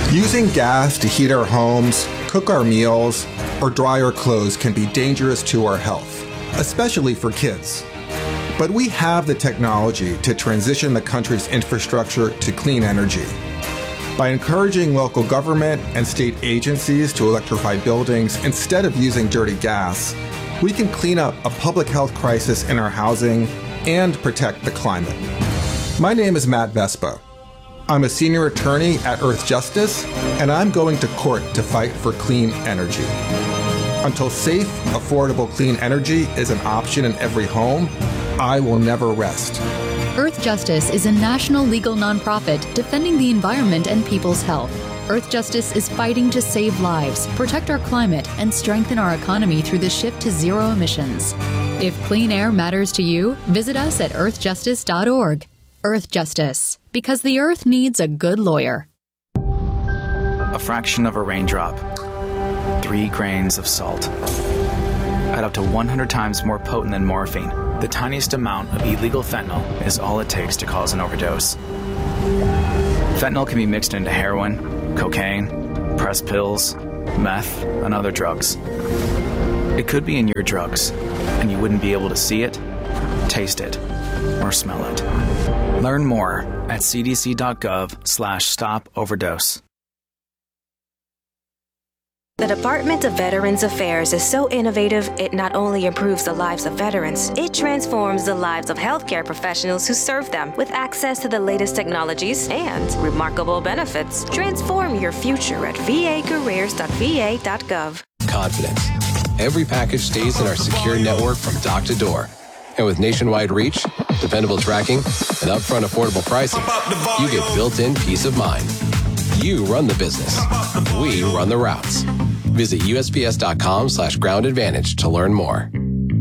Using gas to heat our homes, cook our meals, or dry our clothes can be dangerous to our health, especially for kids. But we have the technology to transition the country's infrastructure to clean energy. By encouraging local government and state agencies to electrify buildings instead of using dirty gas, we can clean up a public health crisis in our housing and protect the climate. My name is Matt Vespa. I'm a senior attorney at Earth Justice, and I'm going to court to fight for clean energy. Until safe, affordable clean energy is an option in every home, I will never rest. Earth Justice is a national legal nonprofit defending the environment and people's health. Earth Justice is fighting to save lives, protect our climate, and strengthen our economy through the shift to zero emissions. If clean air matters to you, visit us at earthjustice.org. Earth Justice, because the earth needs a good lawyer. A fraction of a raindrop, 3 grains of salt, at up to 100 times more potent than morphine. The tiniest amount of illegal fentanyl is all it takes to cause an overdose. Fentanyl can be mixed into heroin, cocaine, pressed pills, meth, and other drugs. It could be in your drugs, and you wouldn't be able to see it, taste it, or smell it. Learn more at cdc.gov/stop-overdose. The Department of Veterans Affairs is so innovative, it not only improves the lives of veterans, it transforms the lives of healthcare professionals who serve them with access to the latest technologies and remarkable benefits. Transform your future at vacareers.va.gov. Confidence. Every package stays in our secure network from dock to door. And with nationwide reach, dependable tracking, and upfront affordable pricing, you get built-in peace of mind. You run the business. We run the routes. Visit USPS.com/groundadvantage to learn more.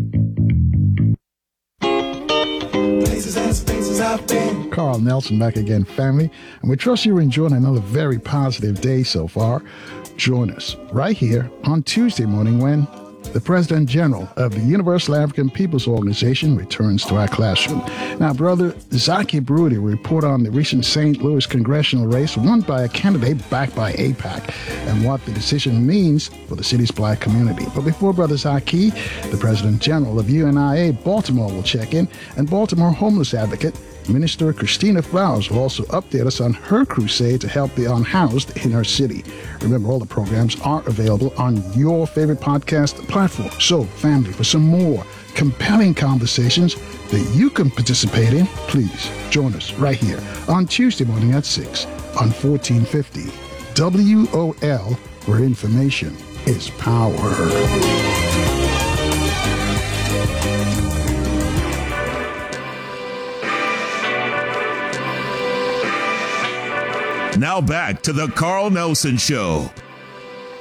Carl Nelson back again, family. And we trust you're enjoying another very positive day so far. Join us right here on Tuesday morning when the President General of the Universal African Peoples Organization returns to our classroom. Now, Brother Zaki Broody will report on the recent St. Louis congressional race won by a candidate backed by AIPAC and what the decision means for the city's black community. But before Brother Zaki, the President General of UNIA Baltimore will check in, and Baltimore homeless advocate Minister Christina Flowers will also update us on her crusade to help the unhoused in her city. Remember, all the programs are available on your favorite podcast platform. So, family, for some more compelling conversations that you can participate in, please join us right here on Tuesday morning at 6 on 1450 WOL, where information is power. Now back to the Carl Nelson Show